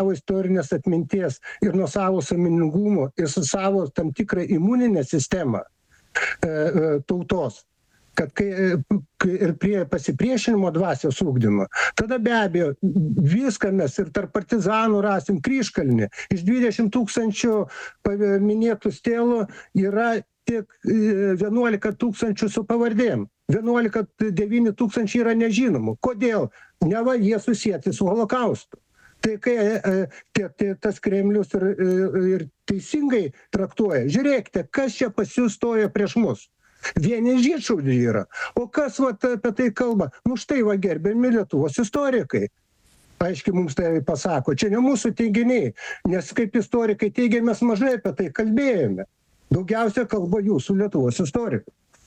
savo istorinės atminties ir nuo savo sąmoningumo ir su savo tam tikrą imuninę sistemą tautos, kad kai ir prie pasipriešinimo dvasios ugdymo, tada be abejo viską mes ir tarp partizanų rasim Kryžkalnį. Iš 20 000 minėtų stėlų yra tik 11 000 su pavardėm. 9 000 yra nežinomų. Kodėl? Neva jie susieti su holokaustu. Tai kai tas Kremlius ir teisingai traktuoja, žiūrėkite, kas čia pas jūs stoja prieš mus. Vieni žydšaudžiai yra. O kas apie tai kalba? Štai gerbiami Lietuvos istorikai. Aiškiai mums tai pasako. Čia ne mūsų teiginiai, nes kaip istorikai teigia, mes mažai apie tai kalbėjome. Daugiausia kalba jūsų Lietuvos istorikai.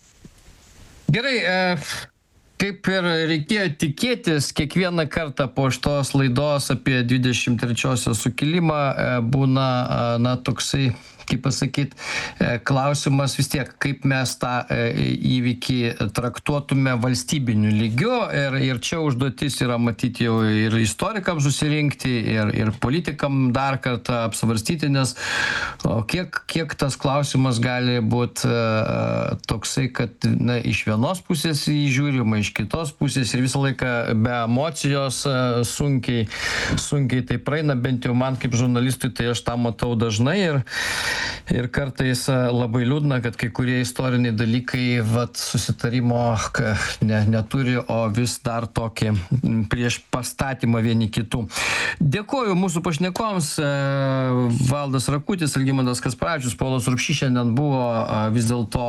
Gerai, kaip ir reikėjo tikėtis, kiekvieną kartą po šitos laidos apie 23-osios sukilimą būna, toksai, kaip pasakyt, klausimas vis tiek, kaip mes tą įvykį traktuotume valstybiniu lygiu ir čia užduotis yra matyti jau ir istorikams susirinkti, ir politikam dar kartą apsvarstyti, nes kiek tas klausimas gali būti toksai, kad iš vienos pusės įžiūrima, iš kitos pusės ir visą laiką be emocijos sunkiai tai praeina, bent jau man kaip žurnalistui, tai aš tą matau dažnai ir kartais labai liūdna, kad kai kurie istoriniai dalykai susitarimo neturi, o vis dar tokį prieš pastatymą vieni kitų. Dėkuoju mūsų pašnekovams. Valdas Rakutis, Algimantas Kasparavičius, Paulius Urbšys šiandien buvo. Vis dėlto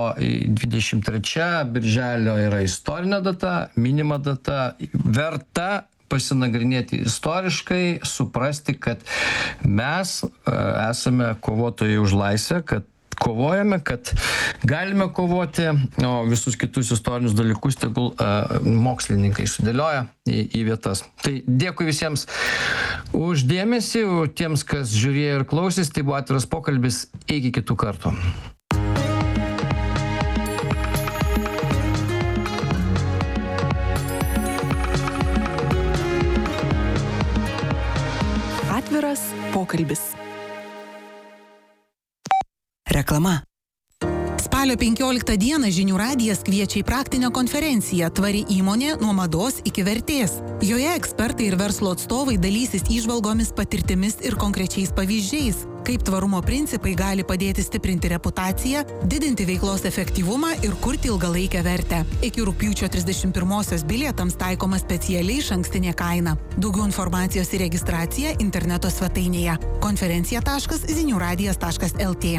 23 birželio yra istorinė data, minima data, verta pasinagrinėti istoriškai, suprasti, kad mes esame kovotojai už laisvę, kad kovojame, kad galime kovoti, o visus kitus istorinius dalykus tegul mokslininkai sudėlioja į vietas. Tai dėkui visiems už dėmesį, tiems, kas žiūrėjo ir klausys, tai buvo atviras pokalbis, iki kitų kartų. Atviras pokalbis. Reklama. Spalio 15 dieną Žinių radijas kviečia į praktinę konferenciją Tvari įmonė nuo mados iki vertės. Joje ekspertai ir verslo atstovai dalysis įžvalgomis, patirtimis ir konkrečiais pavyzdžiais, kaip tvarumo principai gali padėti stiprinti reputaciją, didinti veiklos efektyvumą ir kurti ilgalaikę vertę. Iki rugpjūčio 31-osios bilietams taikoma specialiai išankstinė kaina. Daugiau informacijos ir registracija interneto svetainėje konferencija.ziniuradijas.lt.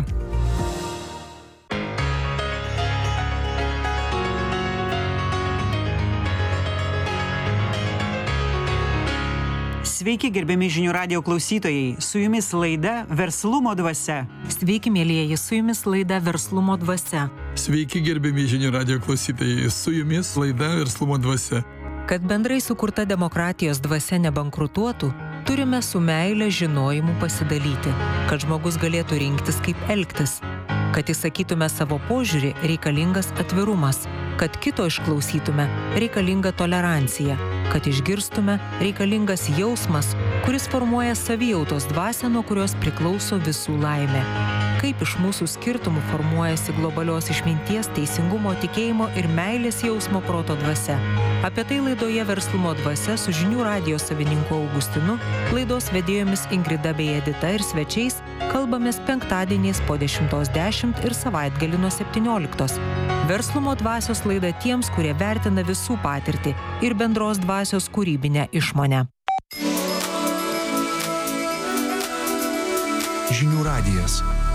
Sveiki, gerbiami Žinių radijo klausytojai, su jumis laida Verslumo dvasia. Sveiki, mielieji, su jumis laida Verslumo dvasia. Sveiki, gerbiami Žinių radijo klausytojai, su jumis laida Verslumo dvasia. Kad bendrai sukurta demokratijos dvasia nebankrutuotų, turime su meile žinojimu pasidalyti, kad žmogus galėtų rinktis, kaip elgtis. Kad įsakytume savo požiūrį, reikalingas atvirumas. Kad kito išklausytume, reikalinga tolerancija. Kad išgirstume, reikalingas jausmas, kuris formuoja savijautos dvasią, nuo kurios priklauso visų laimė. Kaip iš mūsų skirtumų formuojasi globalios išminties, teisingumo, tikėjimo ir meilės jausmo proto dvasia. Apie tai laidoje Verslumo dvasia su Žinių radijo savininku Augustinu, laidos vedėjomis Ingrida bei Edita ir svečiais kalbamės penktadieniais po 10:10 ir savaitgalį nuo 17. Verslumo dvasios laida tiems, kurie vertina visų patirtį ir bendros dvasios kūrybinę išmonę. Žinių radijas.